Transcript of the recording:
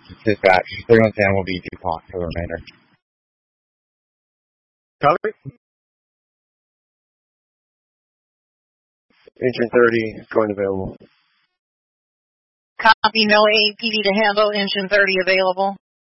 Dispatch. 3110 will be DuPont for the remainder. Copy. Engine 30 going available. Copy, no APD to handle, engine 30 available.